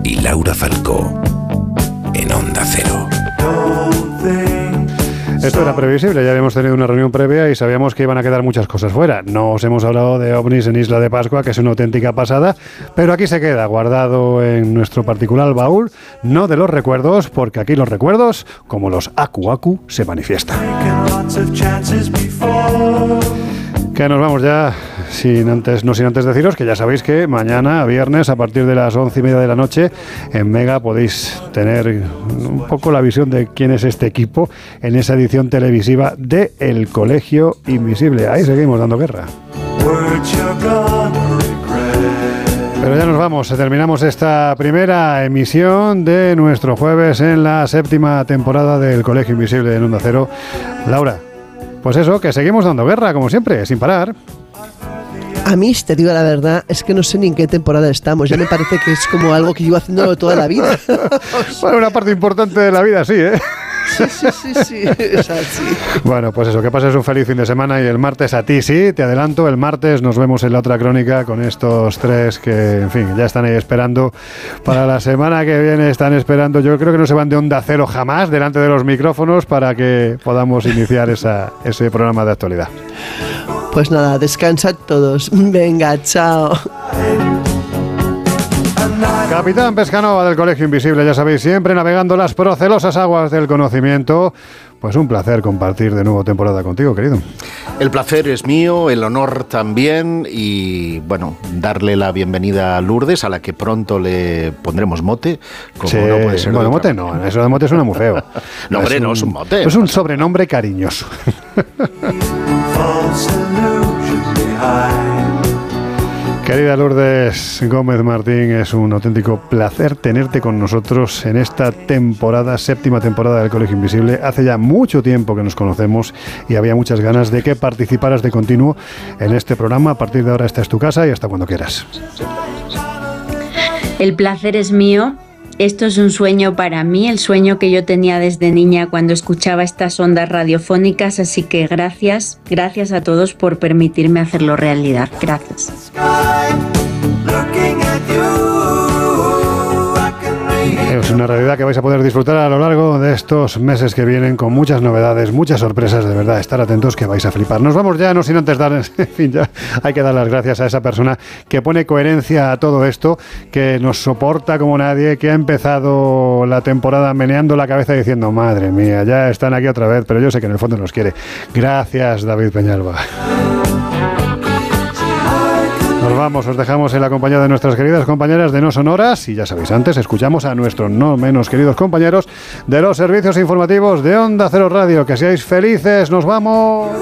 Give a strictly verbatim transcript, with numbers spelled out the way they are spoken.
y Laura Falcó en Onda Cero. Esto era previsible, ya habíamos tenido una reunión previa y sabíamos que iban a quedar muchas cosas fuera. No os hemos hablado de ovnis en Isla de Pascua, que es una auténtica pasada, pero aquí se queda, guardado en nuestro particular baúl, no de los recuerdos, porque aquí los recuerdos, como los Aku Aku, se manifiestan. Que nos vamos ya, sin antes, no sin antes deciros que ya sabéis que mañana, viernes, a partir de las once y media de la noche, en Mega podéis tener un poco la visión de quién es este equipo en esa edición televisiva de El Colegio Invisible. Ahí seguimos dando guerra. Pero ya nos vamos, terminamos esta primera emisión de nuestro jueves en la séptima temporada del Colegio Invisible en Onda Cero. Laura, pues eso, que seguimos dando guerra, como siempre, sin parar. A mí, te digo la verdad, es que no sé ni en qué temporada estamos. Ya me parece que es como algo que llevo haciéndolo toda la vida. Bueno, una parte importante de la vida, sí, ¿eh? Sí, sí, sí, sí. O sea, sí. Bueno, pues eso, que pases un feliz fin de semana y el martes a ti sí, te adelanto, el martes nos vemos en la otra crónica con estos tres que, en fin, ya están ahí esperando para la semana que viene, están esperando, yo creo que no se van de Onda Cero jamás delante de los micrófonos para que podamos iniciar esa, ese programa de actualidad. Pues nada, descansad todos. Venga, chao. Capitán Pescanova del Colegio Invisible, ya sabéis, siempre navegando las procelosas aguas del conocimiento. Pues un placer compartir de nuevo temporada contigo, querido. El placer es mío, el honor también, y bueno, darle la bienvenida a Lourdes, a la que pronto le pondremos mote, como sí, no puede ser. Bueno, mote no, eso de mote suena muy feo. No, hombre, no es un mote. Es un sobrenombre cariñoso. Querida Lourdes Gómez Martín, es un auténtico placer tenerte con nosotros en esta temporada, séptima temporada del Colegio Invisible. Hace ya mucho tiempo que nos conocemos y había muchas ganas de que participaras de continuo en este programa. A partir de ahora esta es tu casa y hasta cuando quieras. El placer es mío. Esto es un sueño para mí, el sueño que yo tenía desde niña cuando escuchaba estas ondas radiofónicas, así que gracias, gracias a todos por permitirme hacerlo realidad. Gracias. Es una realidad que vais a poder disfrutar a lo largo de estos meses que vienen con muchas novedades, muchas sorpresas, de verdad, estar atentos que vais a flipar. Nos vamos ya, no sin antes dar, en fin, ya hay que dar las gracias a esa persona que pone coherencia a todo esto, que nos soporta como nadie, que ha empezado la temporada meneando la cabeza diciendo, madre mía, ya están aquí otra vez, pero yo sé que en el fondo nos quiere. Gracias, David Peñalba. Nos vamos, os dejamos en la compañía de nuestras queridas compañeras de No Sonoras y ya sabéis, antes escuchamos a nuestros no menos queridos compañeros de los servicios informativos de Onda Cero Radio. Que seáis felices, nos vamos.